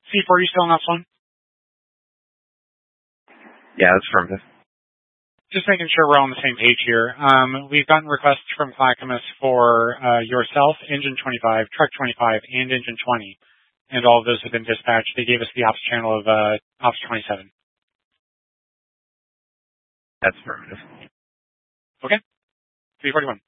C4, are you still on Ops 1? Yeah, that's affirmative. Just making sure we're all on the same page here. We've gotten requests from Clackamas for yourself, Engine 25, Truck 25, and Engine 20. And all of those have been dispatched. They gave us the Ops channel of Ops 27. That's affirmative. Okay. 341.